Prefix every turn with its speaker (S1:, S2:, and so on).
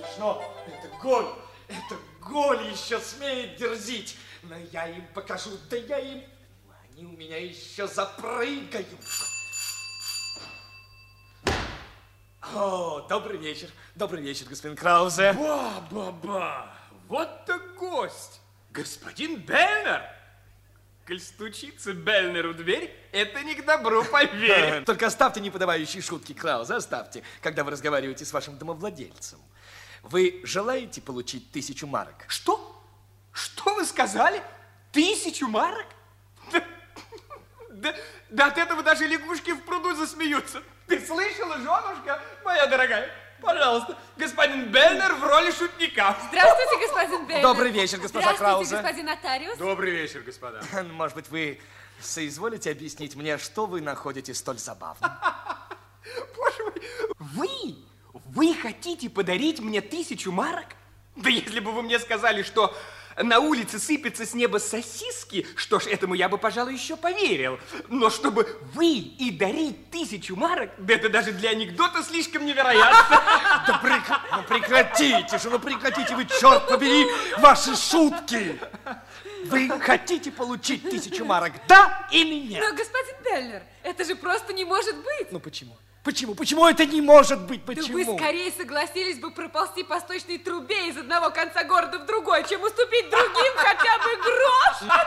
S1: смешно. Это голь еще смеет дерзить. Но я им покажу, да я им... Они у меня еще запрыгают. О, добрый вечер, господин Краузе.
S2: Ба-ба-ба, вот так гость, господин Бельнер. Коль стучится Бельнеру в дверь, это не к добру, поверь.
S1: Только оставьте неподобающие шутки, Краузе, оставьте, когда вы разговариваете с вашим домовладельцем. Вы желаете получить 1000 марок?
S2: Что? Что вы сказали? 1000 марок? Да от этого даже лягушки в пруду засмеются. Ты слышала, женушка моя дорогая? Пожалуйста, господин Бельнер в роли шутника.
S3: Здравствуйте, господин Бельнер.
S1: Добрый вечер, госпожа Краузе.
S3: Здравствуйте, господин нотариус.
S2: Добрый вечер, господа.
S1: Может быть, вы соизволите объяснить мне, что вы находите столь забавным?
S2: Боже мой, вы хотите подарить мне 1000 марок? Да если бы вы мне сказали, что на улице сыпятся с неба сосиски, что ж, этому я бы, пожалуй, еще поверил. Но чтобы вы и дарить 1000 марок, да это даже для анекдота слишком невероятно.
S1: Да прекратите же, прекратите вы, черт побери, ваши шутки. Вы хотите получить 1000 марок, да или нет?
S3: Но, господин Бельнер, это же просто не может быть.
S1: Ну почему? Почему это не может быть?
S3: Да
S1: Почему?
S3: вы скорее согласились бы проползти по сточной трубе из одного конца города в другой, чем уступить другим хотя бы грош.